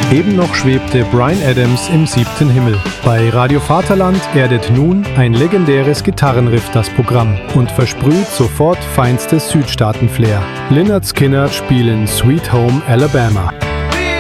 Eben noch schwebte Bryan Adams im 7. Himmel. Bei Radio Vaterland erdet nun ein legendäres Gitarrenriff das Programm und versprüht sofort feinstes Südstaaten-Flair. Lynyrd Skynyrd spielen Sweet Home Alabama.